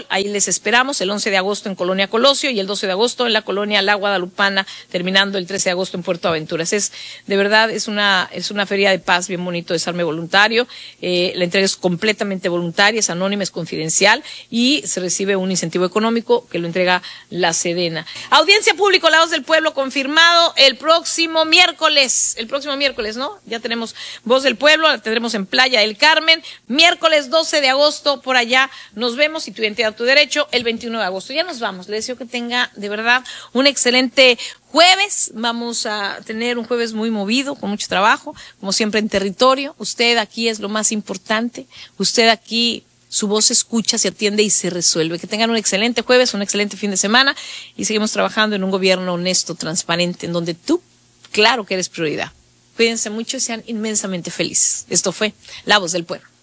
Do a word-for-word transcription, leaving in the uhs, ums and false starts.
Sol, ahí les esperamos el once de agosto en Colonia Colosio y el doce de agosto en la Colonia La Guadalupana, terminando el trece de agosto en Puerto Aventuras. Es, de verdad, es una, es una feria de paz bien bonito, Desarme Voluntario. Eh, la entrega es completamente voluntaria, es anónima, es confidencial y se recibe un incentivo económico que lo entrega la Sedena. Audiencia pública, La Voz del Pueblo, confirmado el próximo miércoles, el próximo miércoles, ¿no? Ya tenemos Voz del Pueblo, la tendremos en Playa del Carmen, miércoles doce de agosto, por allá nos vemos, y Tu Identidad, Tu Derecho, el veintiuno de agosto. Ya nos vamos, les deseo que tenga de verdad un excelente jueves. Vamos a tener un jueves muy movido, con mucho trabajo, como siempre en territorio. Usted aquí es lo más importante, usted aquí, su voz se escucha, se atiende y se resuelve. Que tengan un excelente jueves, un excelente fin de semana, y seguimos trabajando en un gobierno honesto, transparente, en donde tú, claro que eres prioridad. Cuídense mucho y sean inmensamente felices. Esto fue La Voz del Pueblo.